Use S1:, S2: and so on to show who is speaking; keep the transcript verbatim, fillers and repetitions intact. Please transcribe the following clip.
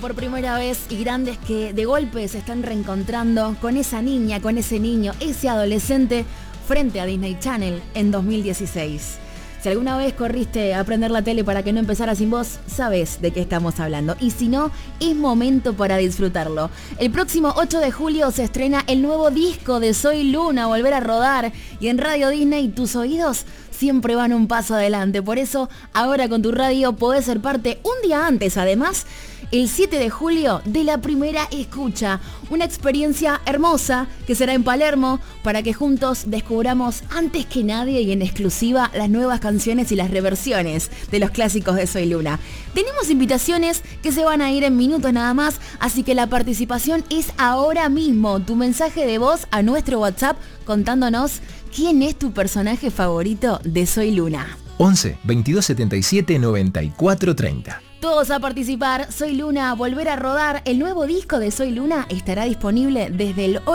S1: Por primera vez y grandes que de golpe se están reencontrando con esa niña, con ese niño, ese adolescente frente a Disney Channel en dos mil dieciséis. Si alguna vez corriste a prender la tele para que no empezara sin vos, sabes de qué estamos hablando. Y si no, es momento para disfrutarlo. El próximo ocho de julio se estrena el nuevo disco de Soy Luna, Volver a Rodar. Y en Radio Disney tus oídos siempre van un paso adelante. Por eso, ahora con tu radio podés ser parte un día antes, además, el siete de julio de la primera escucha. Una experiencia hermosa que será en Palermo para que juntos descubramos antes que nadie y en exclusiva las nuevas canciones y las reversiones de los clásicos de Soy Luna. Tenemos invitaciones que se van a ir en minutos nada más, así que la participación es ahora mismo. Tu mensaje de voz a nuestro WhatsApp contándonos quién es tu personaje favorito de Soy Luna.
S2: once, veintidós setenta y siete, noventa y cuatro treinta.
S1: Todos a participar. Soy Luna, Volver a Rodar. El nuevo disco de Soy Luna estará disponible desde el